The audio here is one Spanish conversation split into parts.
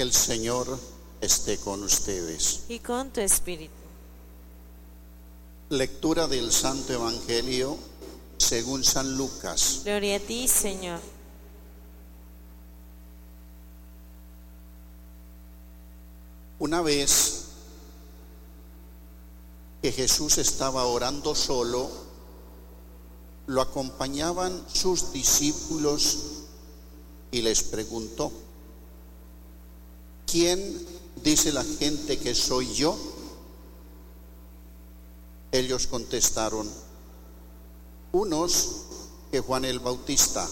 El Señor esté con ustedes. Y con tu espíritu. Lectura del Santo Evangelio según San Lucas. Gloria a ti, Señor. Una vez que Jesús estaba orando solo, lo acompañaban sus discípulos y les preguntó: ¿quién dice la gente que soy yo? Ellos contestaron: unos que Juan el Bautista,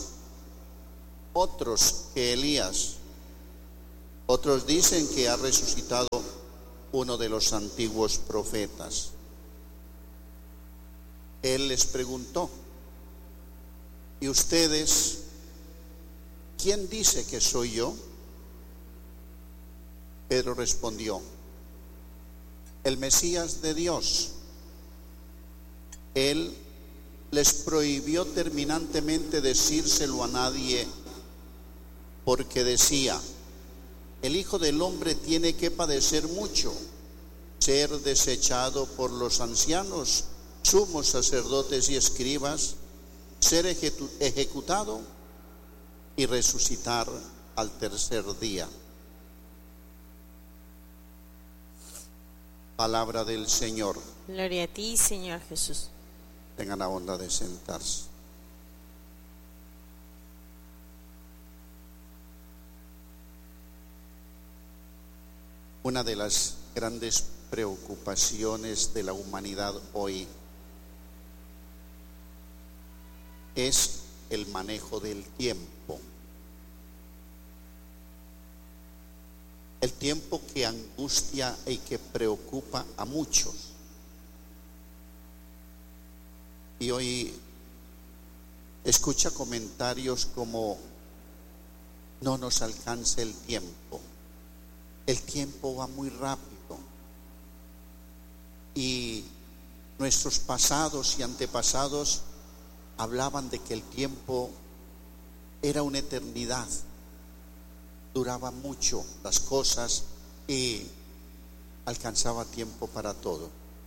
otros que Elías, otros dicen que ha resucitado uno de los antiguos profetas. Él les preguntó: ¿y ustedes, quién dice que soy yo? Pedro respondió: el Mesías de Dios. Él les prohibió terminantemente decírselo a nadie, porque decía: el Hijo del Hombre tiene que padecer mucho, ser desechado por los ancianos, sumos sacerdotes y escribas, ser ejecutado y resucitar al tercer día. Palabra del Señor. Gloria a ti, Señor Jesús. Tengan la bondad de sentarse. Una de las grandes preocupaciones de la humanidad hoy es el manejo del tiempo. El tiempo que angustia y que preocupa a muchos. Y hoy escucha comentarios como: no nos alcanza el tiempo. El tiempo va muy rápido. Y nuestros pasados y antepasados hablaban de que el tiempo era una eternidad. Duraba mucho las cosas y alcanzaba tiempo para todo.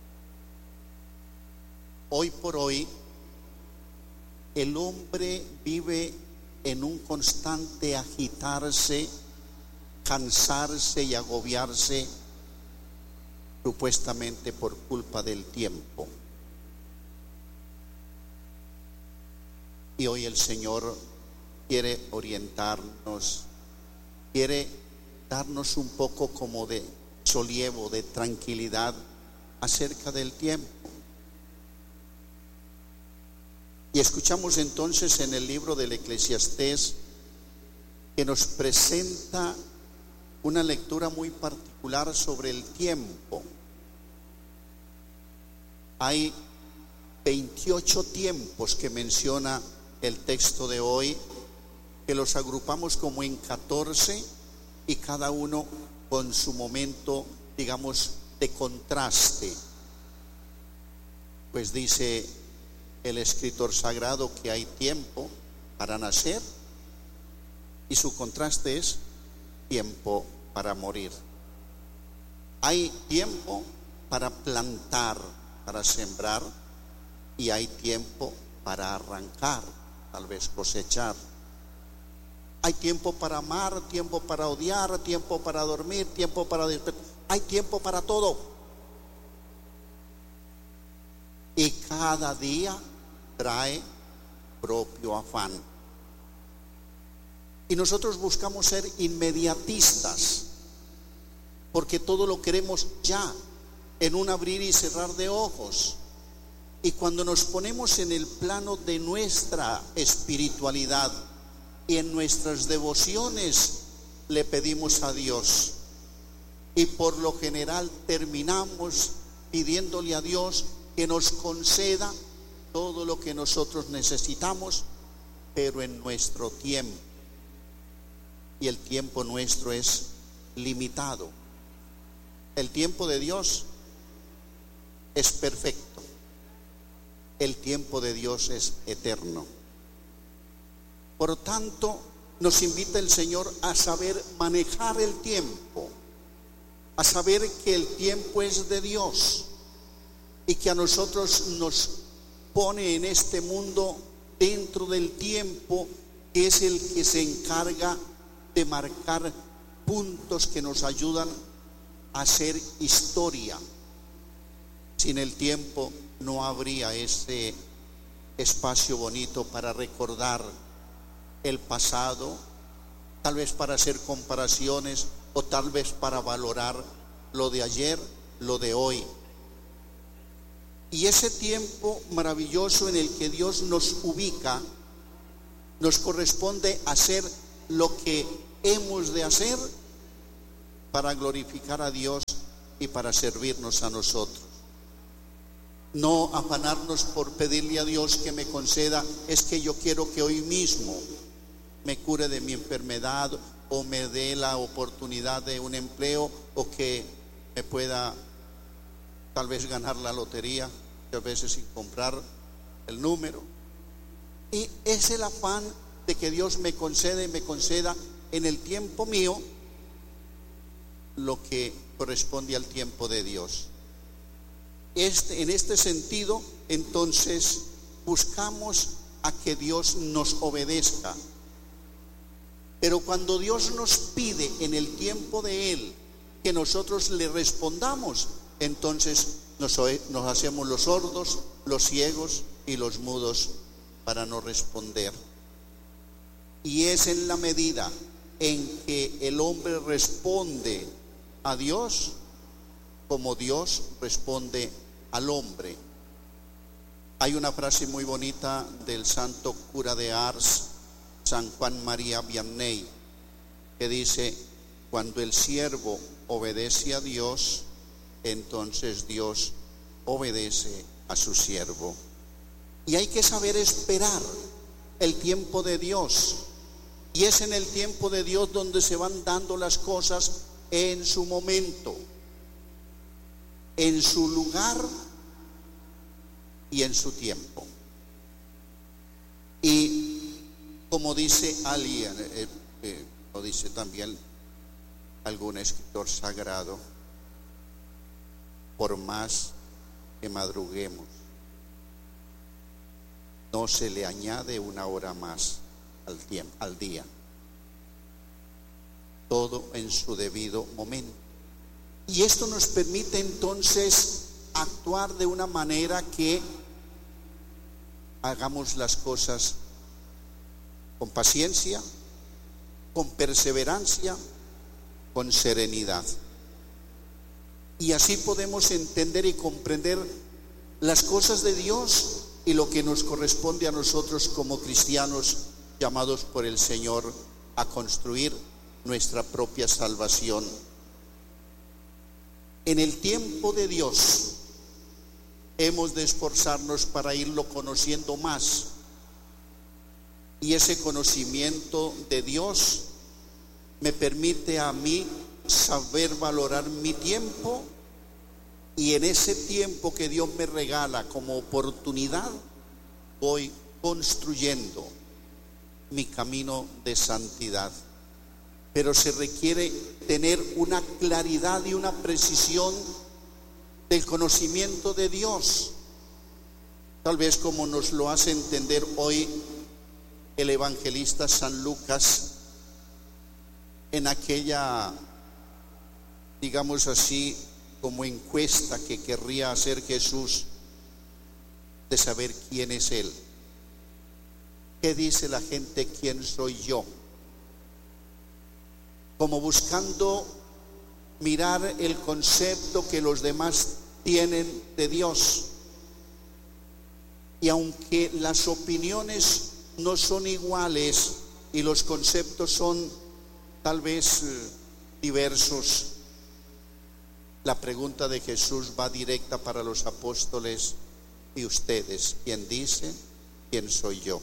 Hoy por hoy, el hombre vive en un constante agitarse, cansarse y agobiarse, supuestamente por culpa del tiempo. Y hoy el Señor quiere orientarnos, quiere darnos un poco como de sosiego, de tranquilidad acerca del tiempo. Y escuchamos entonces en el libro del Eclesiastés, que nos presenta una lectura muy particular sobre el tiempo. Hay 28 tiempos que menciona el texto de hoy, que los agrupamos como en 14 y cada uno con su momento, digamos, de contraste. Pues dice el escritor sagrado que hay tiempo para nacer y su contraste es tiempo para morir. Hay tiempo para plantar, para sembrar, y hay tiempo para arrancar, tal vez cosechar. Hay tiempo para amar, tiempo para odiar, tiempo para dormir, tiempo para despertar. Hay tiempo para todo. Y cada día trae propio afán. Y nosotros buscamos ser inmediatistas, porque todo lo queremos ya, en un abrir y cerrar de ojos. Y cuando nos ponemos en el plano de nuestra espiritualidad y en nuestras devociones, le pedimos a Dios, y por lo general terminamos pidiéndole a Dios que nos conceda todo lo que nosotros necesitamos, pero en nuestro tiempo. Y el tiempo nuestro es limitado. El tiempo de Dios es perfecto. El tiempo de Dios es eterno. Por tanto, nos invita el Señor a saber manejar el tiempo, a saber que el tiempo es de Dios y que a nosotros nos pone en este mundo dentro del tiempo, que es el que se encarga de marcar puntos que nos ayudan a hacer historia. Sin el tiempo no habría ese espacio bonito para recordar el pasado, tal vez para hacer comparaciones o tal vez para valorar lo de ayer, lo de hoy. Y ese tiempo maravilloso en el que Dios nos ubica, nos corresponde hacer lo que hemos de hacer para glorificar a Dios y para servirnos a nosotros. No afanarnos por pedirle a Dios que me conceda, es que yo quiero que hoy mismo me cure de mi enfermedad o me dé la oportunidad de un empleo o que me pueda tal vez ganar la lotería, muchas veces sin comprar el número. Y es el afán de que Dios me conceda en el tiempo mío lo que corresponde al tiempo de Dios. En este sentido, entonces, buscamos a que Dios nos obedezca. Pero cuando Dios nos pide en el tiempo de Él que nosotros le respondamos, entonces nos hacemos los sordos, los ciegos y los mudos para no responder. Y es en la medida en que el hombre responde a Dios como Dios responde al hombre. Hay una frase muy bonita del santo cura de Ars, San Juan María Vianney, que dice: cuando el siervo obedece a Dios, entonces Dios obedece a su siervo. Y hay que saber esperar el tiempo de Dios, y es en el tiempo de Dios donde se van dando las cosas en su momento, en su lugar y en su tiempo. Y como dice alguien, lo dice también algún escritor sagrado, por más que madruguemos, no se le añade una hora más al día. Todo en su debido momento. Y esto nos permite entonces actuar de una manera que hagamos las cosas con paciencia, con perseverancia, con serenidad. Y así podemos entender y comprender las cosas de Dios y lo que nos corresponde a nosotros como cristianos llamados por el Señor a construir nuestra propia salvación. En el tiempo de Dios hemos de esforzarnos para irlo conociendo más, y ese conocimiento de Dios me permite a mí saber valorar mi tiempo, y en ese tiempo que Dios me regala como oportunidad voy construyendo mi camino de santidad. Pero se requiere tener una claridad y una precisión del conocimiento de Dios, tal vez como nos lo hace entender hoy el evangelista San Lucas en aquella, digamos así, como encuesta que querría hacer Jesús de saber quién es Él. ¿Qué dice la gente? ¿Quién soy yo? Como buscando mirar el concepto que los demás tienen de Dios. Y aunque las opiniones no son iguales y los conceptos son tal vez diversos, la pregunta de Jesús va directa para los apóstoles: ¿y ustedes quién dicen? ¿Quién soy yo?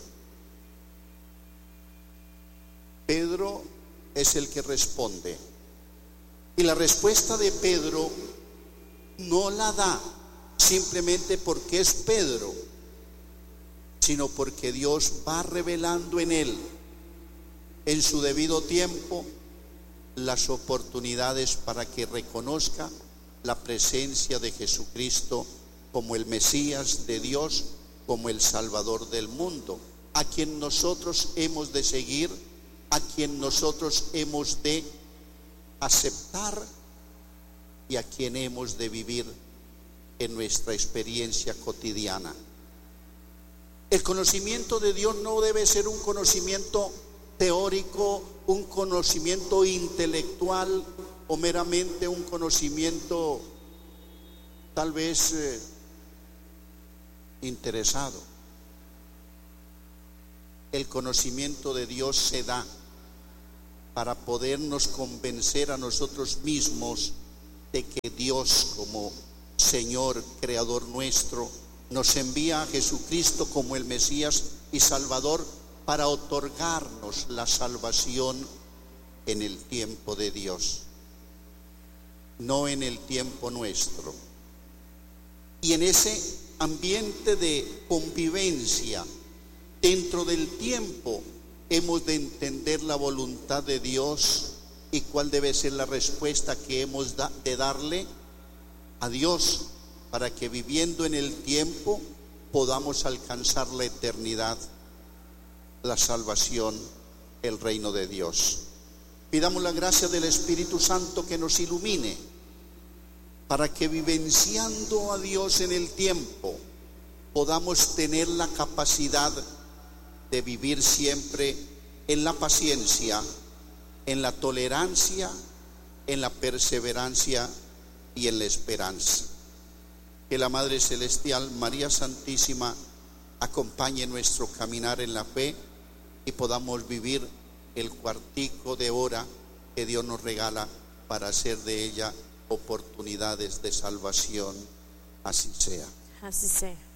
Pedro es el que responde, y la respuesta de Pedro no la da simplemente porque es Pedro, sino porque Dios va revelando en él en su debido tiempo las oportunidades para que reconozca la presencia de Jesucristo como el Mesías de Dios, como el Salvador del mundo, a quien nosotros hemos de seguir, a quien nosotros hemos de aceptar y a quien hemos de vivir en nuestra experiencia cotidiana. El conocimiento de Dios no debe ser un conocimiento teórico, un conocimiento intelectual o meramente un conocimiento tal vez interesado. El conocimiento de Dios se da para podernos convencer a nosotros mismos de que Dios, como Señor, Creador nuestro, nos envía a Jesucristo como el Mesías y Salvador para otorgarnos la salvación en el tiempo de Dios, no en el tiempo nuestro. Y en ese ambiente de convivencia dentro del tiempo hemos de entender la voluntad de Dios y cuál debe ser la respuesta que hemos de darle a Dios para que viviendo en el tiempo podamos alcanzar la eternidad, la salvación, el reino de Dios. Pidamos la gracia del Espíritu Santo que nos ilumine para que vivenciando a Dios en el tiempo podamos tener la capacidad de vivir siempre en la paciencia, en la tolerancia, en la perseverancia y en la esperanza. Que la Madre Celestial, María Santísima, acompañe nuestro caminar en la fe y podamos vivir el cuartico de hora que Dios nos regala para hacer de ella oportunidades de salvación. Así sea. Así sea.